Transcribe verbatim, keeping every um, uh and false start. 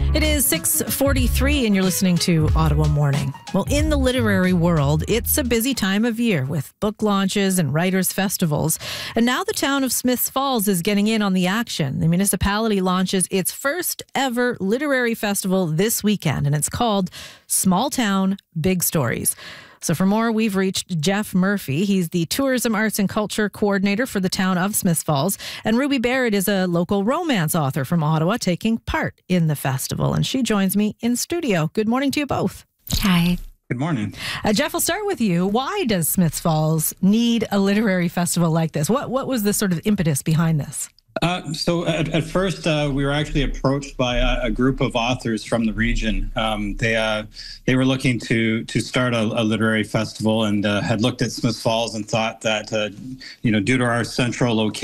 It is six forty-three and you're listening to Ottawa Morning. Well, in the literary world, it's a busy time of year with book launches and writers' festivals. And now the town of Smiths Falls is getting in on the action. The municipality launches its first ever literary festival this weekend, and it's called Small Town, Big Stories. So for more, we've reached Jeff Murphy. He's the Tourism, Arts and Culture Coordinator for the town of Smiths Falls. And Ruby Barrett is a local romance author from Ottawa taking part in the festival. And she joins me in studio. Good morning to you both. Hi. Good morning. Uh, Jeff, I'll start with you. Why does Smiths Falls need a literary festival like this? What, what was the sort of impetus behind this? Uh, so at, at first, uh, we were actually approached by a, a group of authors from the region. Um, they uh, they were looking to to start a, a literary festival and uh, had looked at Smiths Falls and thought that, uh, you know, due to our central location,